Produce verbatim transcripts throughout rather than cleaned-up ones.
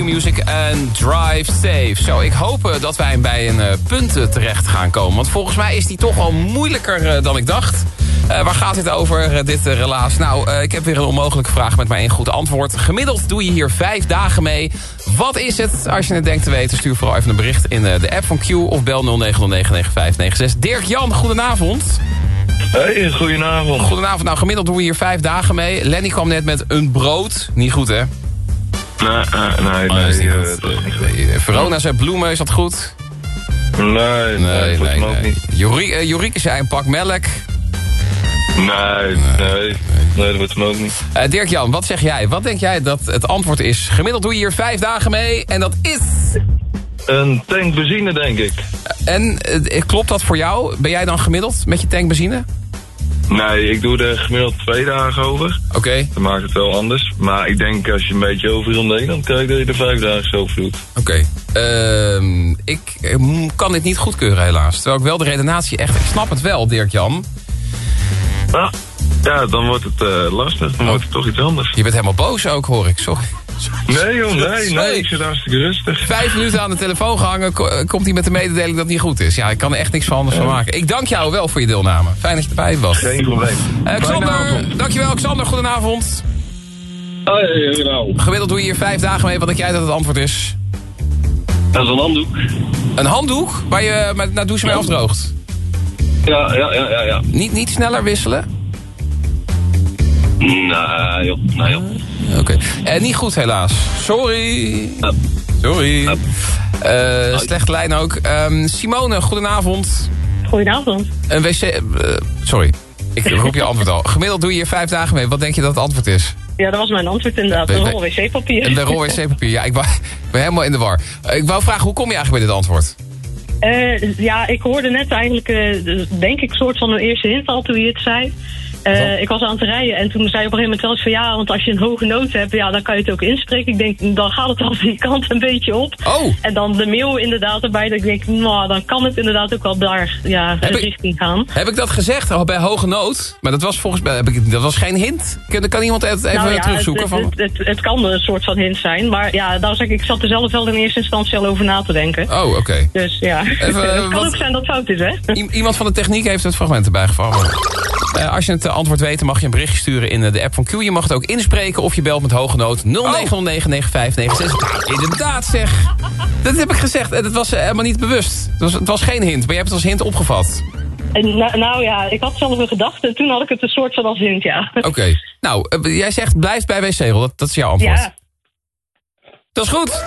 Music en Drive Safe. Zo, ik hoop uh, dat wij bij een uh, punt terecht gaan komen. Want volgens mij is die toch al moeilijker uh, dan ik dacht. Uh, waar gaat dit over, uh, dit uh, relaas? Nou, uh, ik heb weer een onmogelijke vraag met maar één goed antwoord. Gemiddeld doe je hier vijf dagen mee. Wat is het? Als je het denkt te weten, stuur vooral even een bericht in uh, de app van Q... of bel nul negen nul negen negen vijf negen zes. Dirk-Jan, goedenavond. Hey, goedenavond. Goedenavond. Nou, gemiddeld doen we hier vijf dagen mee. Lenny kwam net met een brood. Niet goed, hè? Nee, nee, nee. Oh, nee, is niet uh, goed. dat is niet goed. Nee, Verona zei bloemen, is dat goed? Nee, nee, Nee, dat nee, nee, ook nee. niet. Jori- uh, Jorike zei een pak melk. Nee, nee, nee, dat wordt hem ook niet. Uh, Dirk-Jan, wat zeg jij? Wat denk jij dat het antwoord is? Gemiddeld doe je hier vijf dagen mee en dat is... Een tank benzine, denk ik. Uh, en uh, klopt dat voor jou? Ben jij dan gemiddeld met je tank benzine? Nee, ik doe er gemiddeld twee dagen over. Oké. Okay. Dan maakt het wel anders. Maar ik denk als je een beetje over wil nemen, dan krijg je dat je er vijf dagen zo over doet. Oké. Okay. Uh, ik uh, kan dit niet goedkeuren helaas. Terwijl ik wel de redenatie echt... Ik snap het wel, Dirk-Jan. Ah, ja, dan wordt het uh, lastig. Dan oh. wordt het toch iets anders. Je bent helemaal boos ook, hoor ik. Sorry. Nee joh, nee, nee, ik zit hartstikke rustig. Vijf minuten aan de telefoon gehangen, ko- komt hij met de mededeling dat het niet goed is. Ja, ik kan er echt niks van anders ja. van maken. Ik dank jou wel voor je deelname. Fijn dat je erbij was. Geen probleem. Uh, Xander, dankjewel Xander, goedenavond. Hoi, goedenavond. Gemiddeld doe je hier vijf dagen mee, wat denk jij dat het antwoord is? Dat is een handdoek. Een handdoek waar je met na douchen mee ja. afdroogt? Ja, ja, ja, ja. ja. Niet, niet sneller wisselen? Nee joh, nee joh. Oké. Okay. Uh, niet goed helaas. Sorry. Ja. Sorry. Ja. Uh, slechte lijn ook. Um, Simone, goedenavond. Goedenavond. Een wc... Uh, sorry. Ik roep je antwoord al. Gemiddeld doe je hier vijf dagen mee. Wat denk je dat het antwoord is? Ja, dat was mijn antwoord inderdaad. Een rol wc-papier. Een rol wc-papier. Ja, ik, wou, ik ben helemaal in de war. Uh, ik wou vragen, hoe kom je eigenlijk bij dit antwoord? Uh, ja, ik hoorde net eigenlijk, uh, denk ik, soort van een eerste hint al toen je het zei. Uh, ik was aan het rijden en toen zei op een gegeven moment wel eens van ja, want als je een hoge noot hebt, ja, dan kan je het ook inspreken. Ik denk, dan gaat het al die kant een beetje op. Oh. En dan de mail inderdaad erbij, dat ik denk, nou, dan kan het inderdaad ook wel daar, ja, heb richting ik, gaan. Heb ik dat gezegd oh, bij hoge noot? Maar dat was volgens mij, heb ik, dat was geen hint. Kan, kan iemand het even nou ja, terugzoeken? Het, van... het, het, het kan een soort van hint zijn, maar ja, daar zeg ik, ik zat er zelf wel in eerste instantie al over na te denken. Oh, oké. Okay. Dus ja, even, het kan wat, ook zijn dat het fout is, hè? I- iemand van de techniek heeft het fragment erbij gevallen. Uh, als je het antwoord weet, mag je een berichtje sturen in de app van Q. Je mag het ook inspreken of je belt met hoge noot nul negen nul negen negen vijf negen zes. Nou, inderdaad zeg. Dat heb ik gezegd. Het was helemaal niet bewust. Het was, het was geen hint, maar je hebt het als hint opgevat. En, nou, nou ja, ik had zelf een gedachte en toen had ik het een soort van als hint, ja. Oké. Okay. Nou, uh, jij zegt blijf bij wc-rol. Dat, dat is jouw antwoord. Ja. Dat is goed.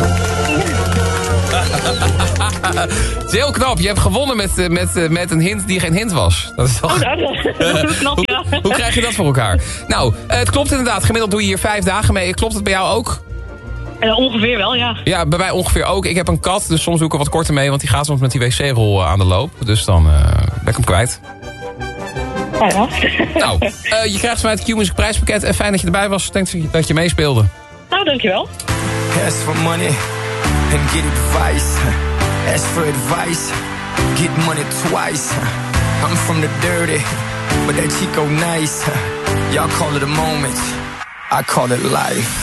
Het is heel knap. Je hebt gewonnen met, met, met een hint die geen hint was. Dat is toch... Oh, dat is knap, ja. hoe, hoe krijg je dat voor elkaar? Nou, het klopt inderdaad. Gemiddeld doe je hier vijf dagen mee. Klopt het bij jou ook? Uh, ongeveer wel, ja. Ja, bij mij ongeveer ook. Ik heb een kat, dus soms doe ik er wat korter mee. Want die gaat soms met die wc-rol aan de loop. Dus dan uh, ben ik hem kwijt. Ja, ja. Nou, uh, je krijgt van mij het Q-Music prijspakket. En fijn dat je erbij was. Denk dat je meespeelde. Nou, dankjewel. Ask for money and get advice. Ask for advice, get money twice. I'm from the dirty, but that Chico nice. Y'all call it a moment, I call it life.